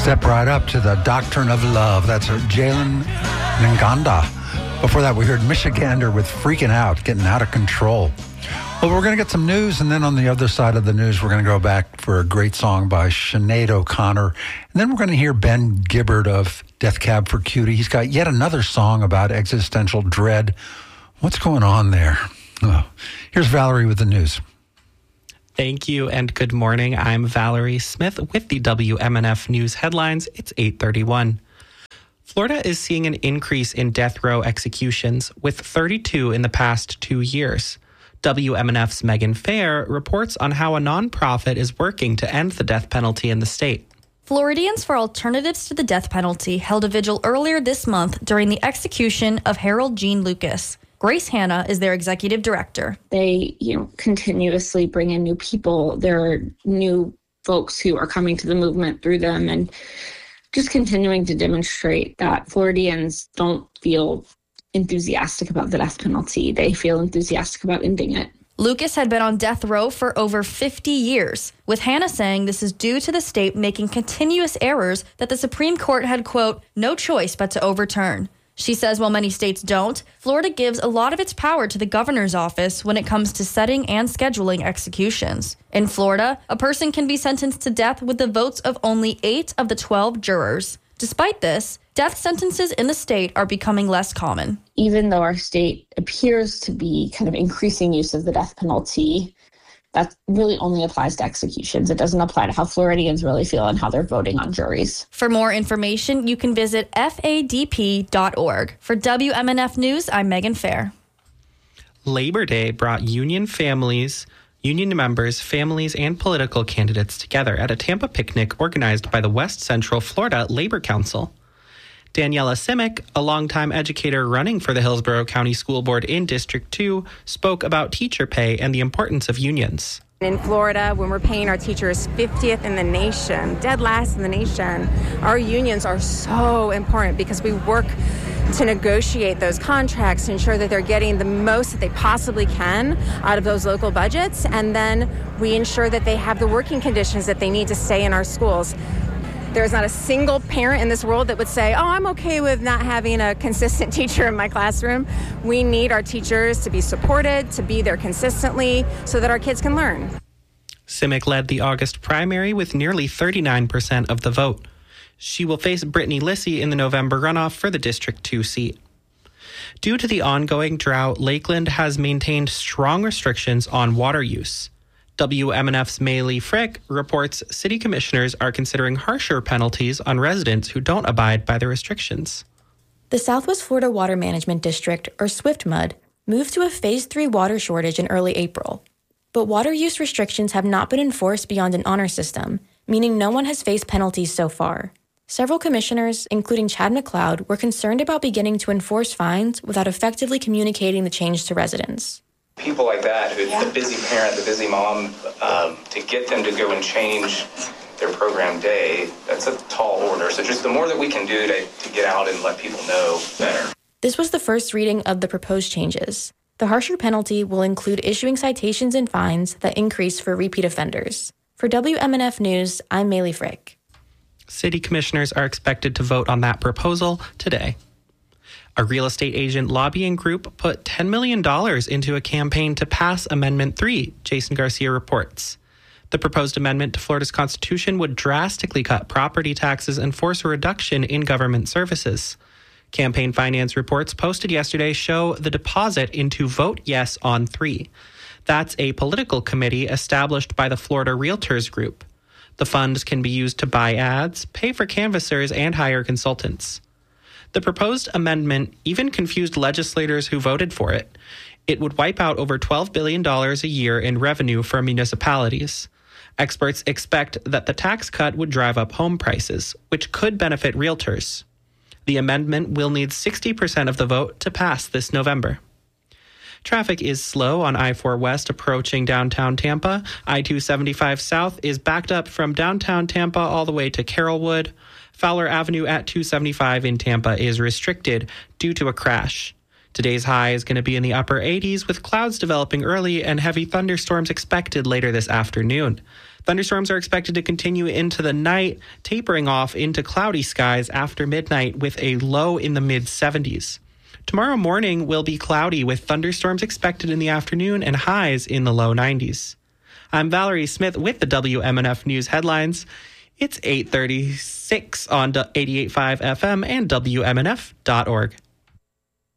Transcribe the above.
Step right up to the Doctrine of Love. That's Jalen Nganda. Before that, we heard Michigander with Freaking Out, getting out of control. Well, we're going to get some news, and then on the other side of the news, we're going to go back for a great song by Sinead O'Connor. And then we're going to hear Ben Gibbard of Death Cab for Cutie. He's got yet another song about existential dread. What's going on there? Oh. Here's Valerie with the news. Thank you and good morning. I'm Valerie Smith with the WMNF News headlines. It's 8:31. Florida is seeing an increase in death row executions, with 32 in the past 2 years. WMNF's Megan Fair reports on how a nonprofit is working to end the death penalty in the state. Floridians for Alternatives to the Death Penalty held a vigil earlier this month during the execution of Harold Gene Lucas. Grace Hanna is their executive director. They, continuously bring in new people. There are new folks who are coming to the movement through them, and just continuing to demonstrate that Floridians don't feel enthusiastic about the death penalty. They feel enthusiastic about ending it. Lucas had been on death row for over 50 years, with Hanna saying this is due to the state making continuous errors that the Supreme Court had, quote, no choice but to overturn. She says while many states don't, Florida gives a lot of its power to the governor's office when it comes to setting and scheduling executions. In Florida, a person can be sentenced to death with the votes of only 8 of the 12 jurors. Despite this, death sentences in the state are becoming less common. Even though our state appears to be kind of increasing use of the death penalty, that really only applies to executions. It doesn't apply to how Floridians really feel and how they're voting on juries. For more information, you can visit fadp.org. For WMNF News, I'm Megan Fair. Labor Day brought union members, families, and political candidates together at a Tampa picnic organized by the West Central Florida Labor Council. Daniela Simic, a longtime educator running for the Hillsborough County School Board in District 2, spoke about teacher pay and the importance of unions. In Florida, when we're paying our teachers 50th in the nation, dead last in the nation, our unions are so important because we work to negotiate those contracts to ensure that they're getting the most that they possibly can out of those local budgets, and then we ensure that they have the working conditions that they need to stay in our schools. There's not a single parent in this world that would say, oh, I'm okay with not having a consistent teacher in my classroom. We need our teachers to be supported, to be there consistently so that our kids can learn. Simic led the August primary with nearly 39% of the vote. She will face Brittany Lissy in the November runoff for the District 2 seat. Due to the ongoing drought, Lakeland has maintained strong restrictions on water use. WMNF's Maylee Frick reports city commissioners are considering harsher penalties on residents who don't abide by the restrictions. The Southwest Florida Water Management District, or SWIFTMUD, moved to a Phase 3 water shortage in early April. But water use restrictions have not been enforced beyond an honor system, meaning no one has faced penalties so far. Several commissioners, including Chad McLeod, were concerned about beginning to enforce fines without effectively communicating the change to residents. People like that, the busy parent, the busy mom, to get them to go and change their program day, that's a tall order. So just the more that we can do to get out and let people know, better. This was the first reading of the proposed changes. The harsher penalty will include issuing citations and fines that increase for repeat offenders. For WMNF News, I'm Maylee Frick. City commissioners are expected to vote on that proposal today. A real estate agent lobbying group put $10 million into a campaign to pass Amendment 3, Jason Garcia reports. The proposed amendment to Florida's Constitution would drastically cut property taxes and force a reduction in government services. Campaign finance reports posted yesterday show the deposit into Vote Yes on 3. That's a political committee established by the Florida Realtors Group. The funds can be used to buy ads, pay for canvassers, and hire consultants. The proposed amendment even confused legislators who voted for it. It would wipe out over $12 billion a year in revenue for municipalities. Experts expect that the tax cut would drive up home prices, which could benefit realtors. The amendment will need 60% of the vote to pass this November. Traffic is slow on I-4 West approaching downtown Tampa. I-275 South is backed up from downtown Tampa all the way to Carrollwood. Fowler Avenue at 275 in Tampa is restricted due to a crash. Today's high is going to be in the upper 80s with clouds developing early and heavy thunderstorms expected later this afternoon. Thunderstorms are expected to continue into the night, tapering off into cloudy skies after midnight with a low in the mid-70s. Tomorrow morning will be cloudy with thunderstorms expected in the afternoon and highs in the low 90s. I'm Valerie Smith with the WMNF News headlines. It's 8:36 on 88.5 FM and WMNF.org.